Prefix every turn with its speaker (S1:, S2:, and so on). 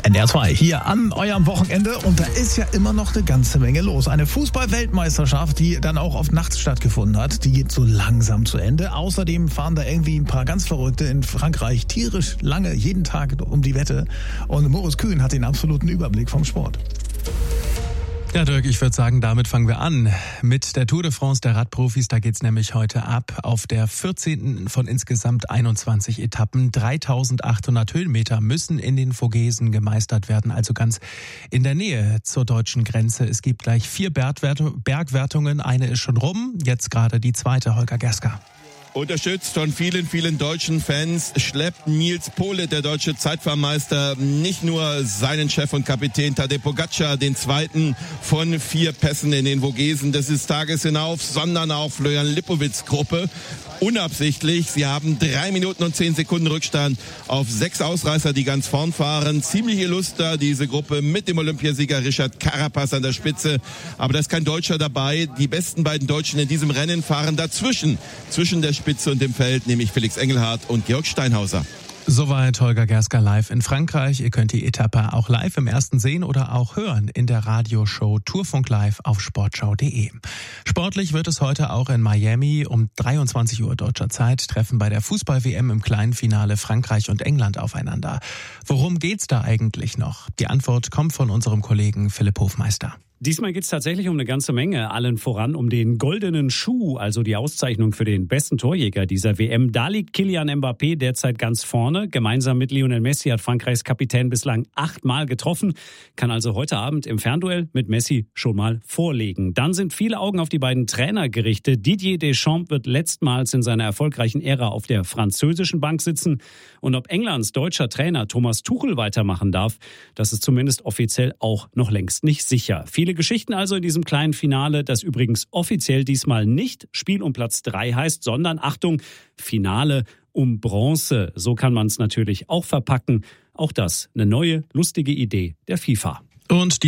S1: NDR 2 hier an eurem Wochenende und da ist ja immer noch eine ganze Menge los. Eine Fußball-Weltmeisterschaft, die dann auch oft nachts stattgefunden hat, die geht so langsam zu Ende. Außerdem fahren da irgendwie ein paar ganz Verrückte in Frankreich tierisch lange, jeden Tag um die Wette. Und Moritz Kühn hat den absoluten Überblick vom Sport.
S2: Ja, Dirk, ich würde sagen, damit fangen wir an mit der Tour de France der Radprofis. Da geht's nämlich heute ab auf der 14. von insgesamt 21 Etappen. 3.800 Höhenmeter müssen in den Vogesen gemeistert werden, also ganz in der Nähe zur deutschen Grenze. Es gibt gleich 4 Bergwertungen. Eine ist schon rum, jetzt gerade die zweite, Holger Gerska.
S3: Unterstützt von vielen, vielen deutschen Fans schleppt Nils Pohle, der deutsche Zeitfahrmeister, nicht nur seinen Chef und Kapitän Tadej Pogačar, den zweiten von 4 Pässen in den Vogesen des Tages hinauf, sondern auch Florian Lipowitz Gruppe. Unabsichtlich. Sie haben 3 Minuten und 10 Sekunden Rückstand auf 6 Ausreißer, die ganz vorn fahren. Ziemlich illuster, diese Gruppe mit dem Olympiasieger Richard Carapaz an der Spitze. Aber da ist kein Deutscher dabei. Die besten beiden Deutschen in diesem Rennen fahren dazwischen, zwischen der Spitze und dem Feld, nämlich Felix Engelhardt und Georg Steinhauser.
S2: Soweit Holger Gerska live in Frankreich. Ihr könnt die Etappe auch live im Ersten sehen oder auch hören in der Radioshow Tourfunk Live auf sportschau.de. Sportlich wird es heute auch in Miami um 23 Uhr deutscher Zeit treffen bei der Fußball-WM im kleinen Finale Frankreich und England aufeinander. Worum geht's da eigentlich noch? Die Antwort kommt von unserem Kollegen Philipp Hofmeister.
S4: Diesmal geht es tatsächlich um eine ganze Menge, allen voran um den goldenen Schuh, also die Auszeichnung für den besten Torjäger dieser WM. Da liegt Kylian Mbappé derzeit ganz vorne. Gemeinsam mit Lionel Messi hat Frankreichs Kapitän bislang 8-mal getroffen, kann also heute Abend im Fernduell mit Messi schon mal vorlegen. Dann sind viele Augen auf die beiden Trainer gerichtet. Didier Deschamps wird letztmals in seiner erfolgreichen Ära auf der französischen Bank sitzen. Und ob Englands deutscher Trainer Thomas Tuchel weitermachen darf, das ist zumindest offiziell auch noch längst nicht sicher. Viele Geschichten also in diesem kleinen Finale, das übrigens offiziell diesmal nicht Spiel um Platz 3 heißt, sondern, Achtung, Finale um Bronze. So kann man es natürlich auch verpacken. Auch das eine neue, lustige Idee der FIFA.
S2: Und